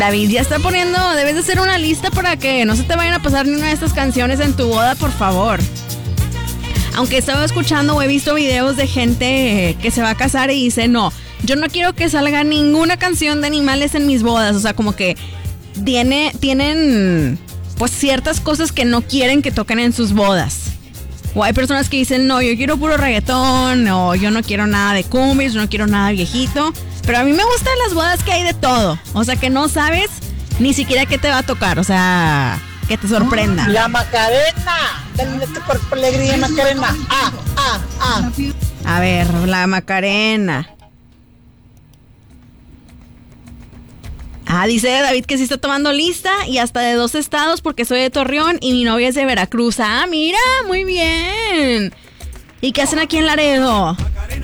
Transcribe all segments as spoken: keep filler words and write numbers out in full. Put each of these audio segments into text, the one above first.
David ya está poniendo, debes de hacer una lista para que no se te vayan a pasar ni una de estas canciones en tu boda, por favor. Aunque estaba escuchando o he visto videos de gente que se va a casar y dice, no, yo no quiero que salga ninguna canción de animales en mis bodas. O sea, como que tiene, tienen pues ciertas cosas que no quieren que toquen en sus bodas. O hay personas que dicen, no, yo quiero puro reggaetón, o yo no quiero nada de cumbias, yo no quiero nada viejito. Pero a mí me gustan las bodas que hay de todo. O sea, que no sabes ni siquiera qué te va a tocar. O sea, que te sorprenda. La Macarena. Dale tu cuerpo alegría, Macarena. Ah, ah, ah. A ver, la Macarena. Ah, dice David que sí está tomando lista y hasta de dos estados porque soy de Torreón y mi novia es de Veracruz. Ah, mira, muy bien. ¿Y qué hacen aquí en Laredo?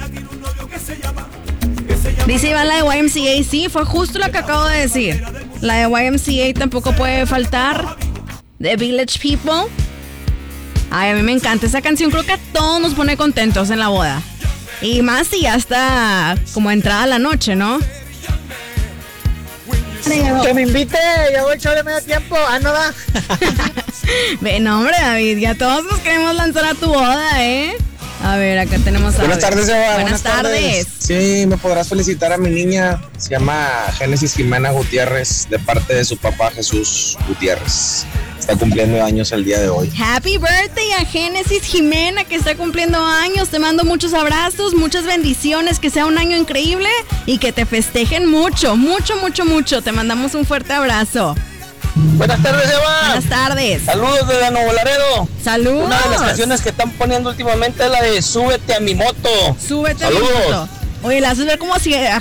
Dice Iván, la de Y M C A, sí, fue justo lo que acabo de decir. La de Y M C A tampoco puede faltar. The Village People. Ay, a mí me encanta esa canción, creo que a todos nos pone contentos en la boda. Y más si ya está como entrada la noche, ¿no? Que me invite, yo voy a echarle medio tiempo. Ah, no va. Ven, hombre, David, ya todos nos queremos lanzar a tu boda, ¿eh? A ver, acá tenemos a Buenas tardes, Eva. Buenas, Buenas tardes. tardes. Sí, me podrás felicitar a mi niña. Se llama Génesis Jimena Gutiérrez, de parte de su papá Jesús Gutiérrez. Está cumpliendo años el día de hoy. Happy birthday a Génesis Jimena, que está cumpliendo años. Te mando muchos abrazos, muchas bendiciones, que sea un año increíble y que te festejen mucho, mucho, mucho, mucho. Te mandamos un fuerte abrazo. Buenas tardes, Eva. Buenas tardes. Saludos desde Nuevo Laredo. Saludos. Una de las canciones que están poniendo últimamente es la de Súbete a mi moto. Súbete Saludos. a mi moto. Oye, la haces ver como si